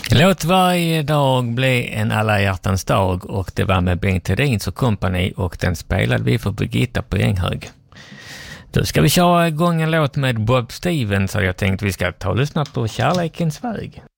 Låt varje dag bli en alla hjärtans dag, och det var med Bengt Hedins och kompani, och den spelade vi för Birgitta på Änghög. Då ska vi köra igång en låt med Bob Stevens, så jag tänkte vi ska ta och lyssna på Kärlekens väg.